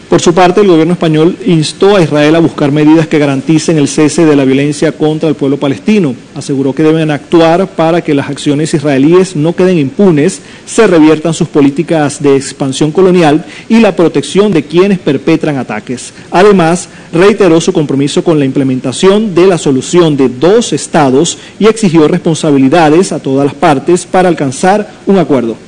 Por su parte, el gobierno español instó a Israel a buscar medidas que garanticen el cese de la violencia contra el pueblo palestino. Aseguró que deben actuar para que las acciones israelíes no queden impunes, se reviertan sus políticas de expansión colonial y la protección de quienes perpetran ataques. Además, reiteró su compromiso con la implementación de la solución de 2 estados y exigió responsabilidades a todas las partes para alcanzar un acuerdo.